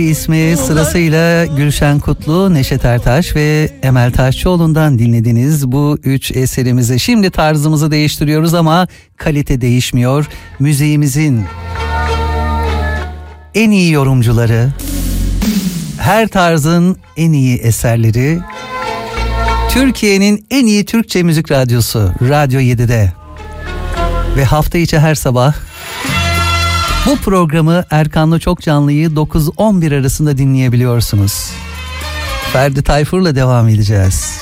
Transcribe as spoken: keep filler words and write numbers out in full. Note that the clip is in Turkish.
İsmi sırasıyla Gülşen Kutlu, Neşet Ertaş ve Emel Taşçıoğlu'ndan dinlediğiniz bu üç eserimizi. Şimdi tarzımızı değiştiriyoruz ama kalite değişmiyor. Müziğimizin en iyi yorumcuları, her tarzın en iyi eserleri, Türkiye'nin en iyi Türkçe müzik radyosu Radyo yedi'de ve hafta içi her sabah bu programı Erkan'la Çok Canlı'yı dokuz on bir arasında dinleyebiliyorsunuz. Ferdi Tayfur'la devam edeceğiz.